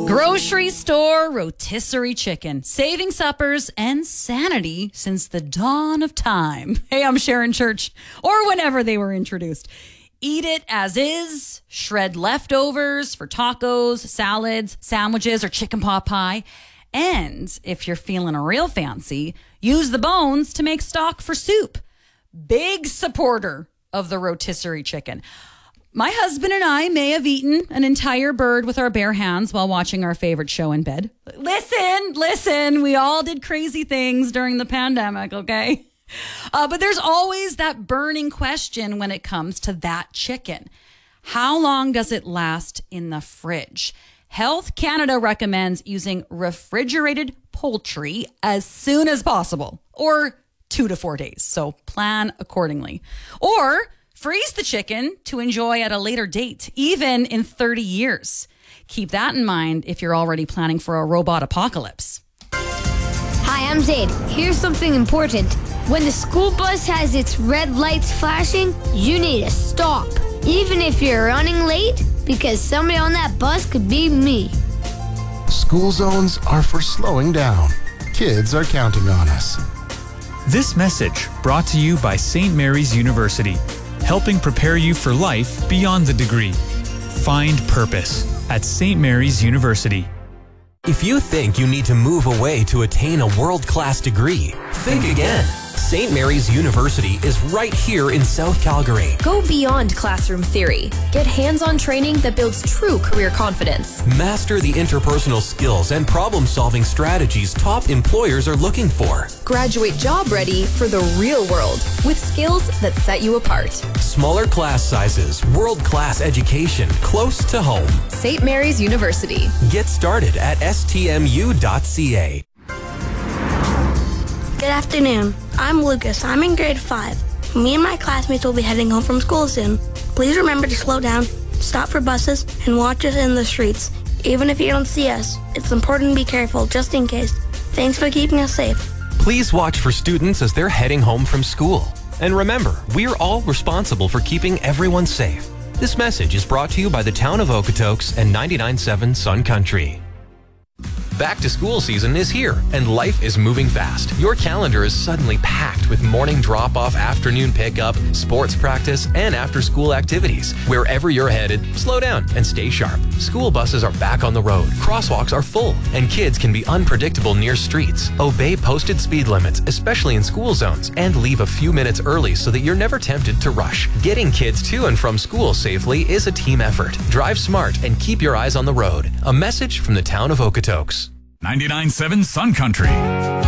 Grocery store rotisserie chicken, saving suppers and sanity since the dawn of time. Hey, I'm Sharon Church, or whenever they were introduced. Eat it as is, shred leftovers for tacos, salads, sandwiches, or chicken pot pie. And if you're feeling real fancy, use the bones to make stock for soup. Big supporter of the rotisserie chicken. My husband and I may have eaten an entire bird with our bare hands while watching our favorite show in bed. Listen, we all did crazy things during the pandemic, okay? But there's always that burning question when it comes to that chicken. How long does it last in the fridge? Health Canada recommends using refrigerated poultry as soon as possible, or 2 to 4 days. So plan accordingly. Or freeze the chicken to enjoy at a later date, even in 30 years. Keep that in mind if you're already planning for a robot apocalypse. Hi, I'm Zaid. Here's something important. When the school bus has its red lights flashing, you need to stop. Even if you're running late, because somebody on that bus could be me. School zones are for slowing down. Kids are counting on us. This message brought to you by St. Mary's University, helping prepare you for life beyond the degree. Find purpose at St. Mary's University. If you think you need to move away to attain a world-class degree, think again. St. Mary's University is right here in South Calgary. Go beyond classroom theory. Get hands-on training that builds true career confidence. Master the interpersonal skills and problem-solving strategies top employers are looking for. Graduate job ready for the real world with skills that set you apart. Smaller class sizes, world-class education, close to home. St. Mary's University. Get started at stmu.ca. Good afternoon. I'm Lucas. I'm in grade 5. Me and my classmates will be heading home from school soon. Please remember to slow down, stop for buses, and watch us in the streets. Even if you don't see us, it's important to be careful just in case. Thanks for keeping us safe. Please watch for students as they're heading home from school. And remember, we're all responsible for keeping everyone safe. This message is brought to you by the town of Okotoks and 99.7 Sun Country. Back to school season is here, and life is moving fast. Your calendar is suddenly packed with morning drop-off, afternoon pickup, sports practice, and after-school activities. Wherever you're headed, slow down and stay sharp. School buses are back on the road, crosswalks are full, and kids can be unpredictable near streets. Obey posted speed limits, especially in school zones, and leave a few minutes early so that you're never tempted to rush. Getting kids to and from school safely is a team effort. Drive smart and keep your eyes on the road. A message from the town of Okotoks. 99.7 Sun Country.